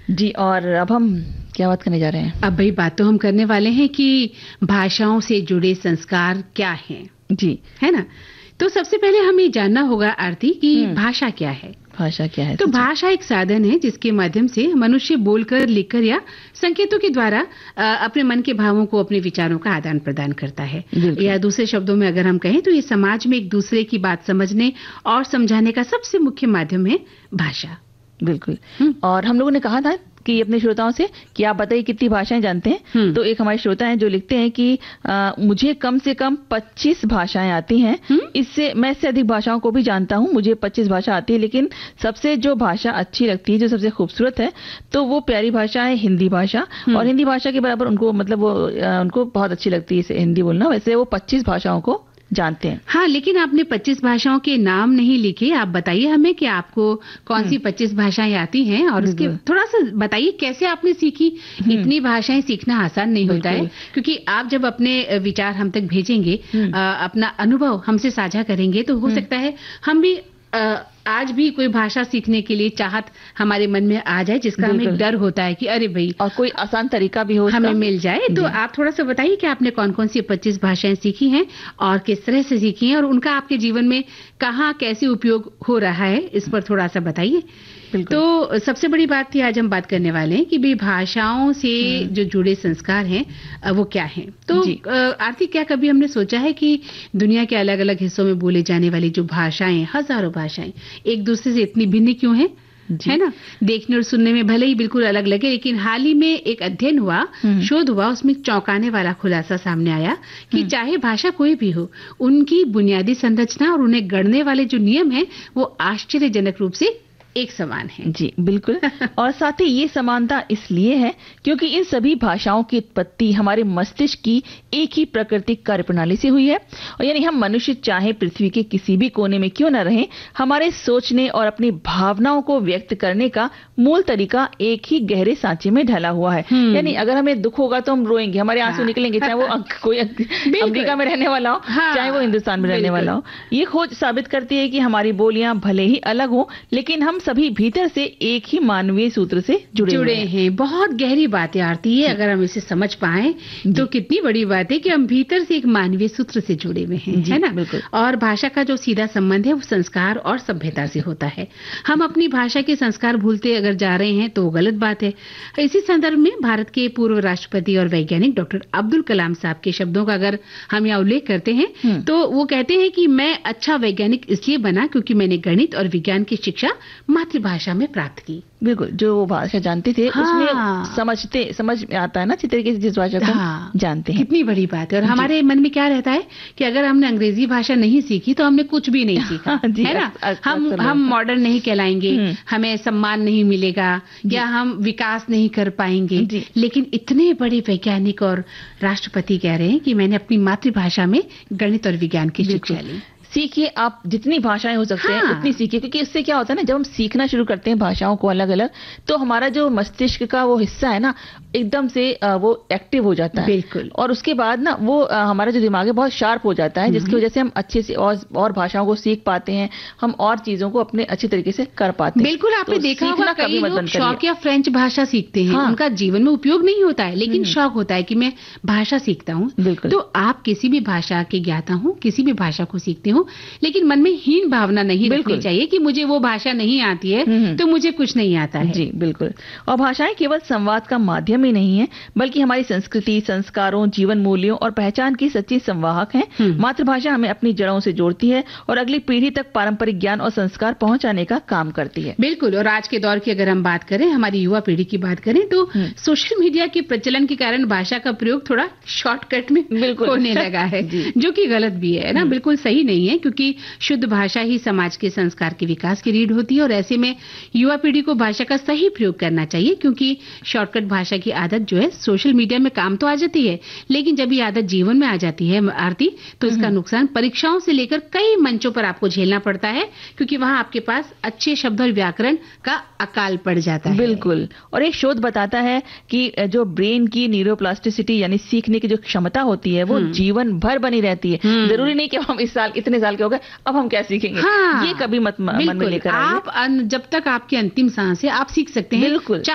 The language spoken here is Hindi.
जी, और अब हम क्या बात करने जा रहे हैं? अब भाई बात तो हम करने वाले हैं कि भाषाओं से जुड़े संस्कार क्या हैं, जी। है ना? तो सबसे पहले हमें जानना होगा आरती कि भाषा क्या है? भाषा क्या है? तो भाषा एक साधन है जिसके माध्यम से मनुष्य बोलकर, लिखकर या संकेतों के द्वारा अपने मन के भावों को, अपने विचारों का आदान प्रदान करता है। या दूसरे शब्दों में अगर हम कहें तो ये समाज में एक दूसरे की बात समझने और समझाने का सबसे मुख्य माध्यम है भाषा। बिल्कुल। और हम लोगों ने कहा था कि अपने श्रोताओं से कि आप बताइए कितनी भाषाएं जानते हैं। तो एक हमारे श्रोता हैं जो लिखते हैं कि मुझे कम से कम 25 भाषाएं आती हैं। मैं इससे अधिक भाषाओं को भी जानता हूं। मुझे 25 भाषा आती है, लेकिन सबसे जो भाषा अच्छी लगती है, जो सबसे खूबसूरत है, तो वो प्यारी भाषा है हिंदी भाषा। और हिंदी भाषा के बराबर उनको उनको बहुत अच्छी लगती है हिंदी बोलना। वैसे वो 25 भाषाओं को जानते हैं। हाँ, लेकिन आपने 25 भाषाओं के नाम नहीं लिखे। आप बताइए हमें कि आपको कौन सी 25 भाषाएं आती हैं और उसके थोड़ा सा बताइए कैसे आपने सीखी। इतनी भाषाएं सीखना आसान नहीं होता है, क्योंकि आप जब अपने विचार हम तक भेजेंगे, अपना अनुभव हमसे साझा करेंगे, तो हो सकता है हम भी आज भी कोई भाषा सीखने के लिए चाहत हमारे मन में आ जाए, जिसका हमें एक डर होता है कि अरे भाई, और कोई आसान तरीका भी हो हमें मिल जाए। तो आप थोड़ा सा बताइए कि आपने कौन कौन सी 25 भाषाएं सीखी हैं और किस तरह से सीखी हैं और उनका आपके जीवन में कहाँ कैसे उपयोग हो रहा है, इस पर थोड़ा सा बताइए। तो सबसे बड़ी बात थी, आज हम बात करने वाले हैं कि भाई भाषाओं से जो जुड़े संस्कार हैं वो क्या हैं। तो आरती, क्या कभी हमने सोचा है कि दुनिया के अलग अलग हिस्सों में बोले जाने वाली जो भाषाएं, हजारों भाषाएं, एक दूसरे से इतनी भिन्न क्यों हैं? है ना? देखने और सुनने में भले ही बिल्कुल अलग लगे, लेकिन हाल ही में एक अध्ययन हुआ, शोध हुआ, उसमें चौंकाने वाला खुलासा सामने आया कि चाहे भाषा कोई भी हो, उनकी बुनियादी संरचना और उन्हें गढ़ने वाले जो नियम हैं वो आश्चर्यजनक रूप से एक समान है। जी बिल्कुल। और साथ ही ये समानता इसलिए है क्योंकि इन सभी भाषाओं की उत्पत्ति हमारे मस्तिष्क की एक ही प्राकृतिक कार्यप्रणाली से हुई है। और यानी हम मनुष्य चाहे पृथ्वी के किसी भी कोने में क्यों न रहें, हमारे सोचने और अपनी भावनाओं को व्यक्त करने का मूल तरीका एक ही गहरे सांचे में ढला हुआ है। यानी अगर हमें दुख होगा तो हम रोएंगे, हमारे आंसू निकलेंगे, चाहे वो कोई अमेरिका में रहने वाला हो, चाहे वो हिंदुस्तान में रहने वाला हो। ये खोज साबित करती है कि हमारी बोलियां भले ही अलग हो, लेकिन हम सभी भीतर से एक ही मानवीय सूत्र से जुड़े हैं। बहुत गहरी बात है आरती है। अगर हम इसे समझ पाए तो कितनी बड़ी बात है कि हम भीतर से एक मानवीय सूत्र से जुड़े हुए हैं, है ना? और भाषा का जो सीधा संबंध है वो संस्कार और सभ्यता से होता है। हम अपनी भाषा के संस्कार भूलते अगर जा रहे हैं तो गलत बात है। इसी संदर्भ में भारत के पूर्व राष्ट्रपति और वैज्ञानिक डॉक्टर अब्दुल कलाम साहब के शब्दों का अगर हम यहाँ उल्लेख करते हैं तो वो कहते हैं कि मैं अच्छा वैज्ञानिक इसलिए बना क्योंकि मैंने गणित और विज्ञान की शिक्षा मातृभाषा में प्राप्त की। बिल्कुल, जो वो भाषा जानते थे उसमें समझ में आता है ना, अच्छी तरीके से जिस भाषा को जानते हैं। कितनी बड़ी बात है। और हमारे मन में क्या रहता है कि अगर हमने अंग्रेजी भाषा नहीं सीखी तो हमने कुछ भी नहीं सीखा, है ना? हम मॉडर्न नहीं कहलाएंगे, हमें सम्मान नहीं मिलेगा या हम विकास नहीं कर पाएंगे। लेकिन इतने बड़े वैज्ञानिक और राष्ट्रपति कह रहे हैं कि मैंने अपनी मातृभाषा में गणित और विज्ञान की शिक्षा ली। सीखिए, आप जितनी भाषाएं हो सकते हैं उतनी सीखिए, क्योंकि इससे क्या होता है ना, जब हम सीखना शुरू करते हैं भाषाओं को अलग अलग, तो हमारा जो मस्तिष्क का वो हिस्सा है ना, एकदम से वो एक्टिव हो जाता है। बिल्कुल। और उसके बाद ना वो हमारा जो दिमाग है बहुत शार्प हो जाता है, जिसकी वजह से हम अच्छे से और भाषाओं को सीख पाते हैं, हम और चीजों को अपने अच्छे तरीके से कर पाते हैं। बिल्कुल, आपने देखा होगा कई लोग शौक या फ्रेंच भाषा सीखते हैं, उनका जीवन में उपयोग नहीं होता है, लेकिन शौक होता है कि मैं भाषा सीखता हूँ। तो आप किसी भी भाषा के ज्ञाता हो, किसी भी भाषा को सीखते हो, लेकिन मन में हीन भावना नहीं रखनी चाहिए कि मुझे वो भाषा नहीं आती है तो मुझे कुछ नहीं आता है। जी बिल्कुल। और भाषाएं केवल संवाद का माध्यम ही नहीं है, बल्कि हमारी संस्कृति, संस्कारों, जीवन मूल्यों और पहचान की सच्ची संवाहक है। मातृभाषा हमें अपनी जड़ों से जोड़ती है और अगली पीढ़ी तक पारंपरिक ज्ञान और संस्कार पहुंचाने का काम करती है। बिल्कुल। और आज के दौर की अगर हम बात करें, हमारी युवा पीढ़ी की बात करें, तो सोशल मीडिया के प्रचलन के कारण भाषा का प्रयोग थोड़ा शॉर्टकट में होने लगा है, जो कि गलत भी है ना, बिल्कुल सही नहीं है। क्योंकि शुद्ध भाषा ही समाज के संस्कार के विकास की रीढ़ होती है और ऐसे में युवा पीढ़ी को भाषा का सही प्रयोग करना चाहिए। क्योंकि शॉर्टकट भाषा की आदत जो है सोशल मीडिया में काम तो आ जाती है, लेकिन जब ये आदत जीवन में आ जाती है आरती, तो इसका नुकसान परीक्षाओं से लेकर कई मंचों पर आपको झेलना पड़ता है, क्योंकि वहां आपके पास अच्छे शब्द और व्याकरण का अकाल पड़ जाता है। बिल्कुल। और एक शोध बताता है कि जो ब्रेन की न्यूरोप्लास्टिसिटी यानी सीखने की जो क्षमता होती है वो जीवन भर बनी रहती है। जरूरी नहीं कि हम इस साल इतने साल के हो गए अब हम क्या सीखेंगे, ये कभी मत मन में लेकर आइए। आप जब तक आपकी अंतिम सांस है आप सीख सकते हैं। बिल्कुल।